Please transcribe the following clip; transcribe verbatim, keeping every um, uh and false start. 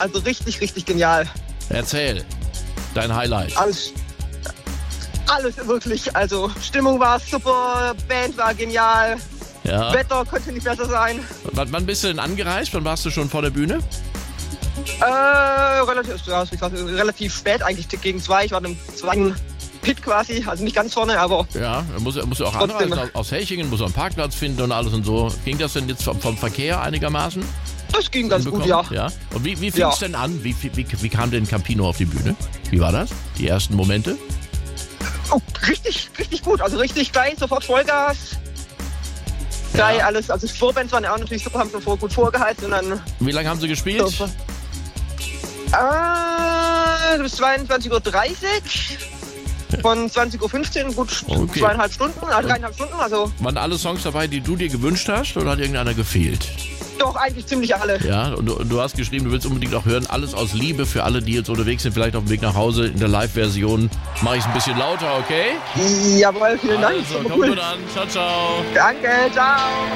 Also richtig, richtig genial. Erzähl, dein Highlight. Alles, alles wirklich. Also Stimmung war super, Band war genial, Ja. Wetter konnte nicht besser sein. W- wann bist du denn angereist? Wann warst du schon vor der Bühne? Äh, relativ, ja, ich weiß, relativ spät, eigentlich gegen zwei. Ich war im zweiten Pit quasi, also nicht ganz vorne, aber Ja, da musst du musst du auch Trotzdem. anreisen aus, aus Hechingen, musst du einen Parkplatz finden und alles und so. Ging das denn jetzt vom, vom Verkehr einigermaßen? das ging ganz gut, hinbekommen? ja. ja. Und wie, wie fing Ja. es denn an? Wie, wie, wie kam denn Campino auf die Bühne? Wie war das? Die ersten Momente? Oh, richtig, richtig gut. Also richtig gleich, sofort Vollgas. Gleich Ja. alles, also die Vorbands waren ja auch natürlich super, haben schon vor, gut vorgeheizt und dann Wie lange haben sie gespielt? so, äh, bis zweiundzwanzig Uhr dreißig. Von zwanzig Uhr fünfzehn, gut Okay. zweieinhalb Stunden, äh, dreieinhalb Stunden, also Waren alle Songs dabei, die du dir gewünscht hast, oder hat irgendeiner gefehlt? doch eigentlich ziemlich alle. Ja, und du, und du hast geschrieben, du willst unbedingt auch hören, alles aus Liebe für alle, die jetzt unterwegs sind, vielleicht auf dem Weg nach Hause. In der Live-Version mache ich es ein bisschen lauter, okay? Jawohl, vielen Dank. Also, Super komm cool. gut an. Ciao, ciao. Danke, ciao.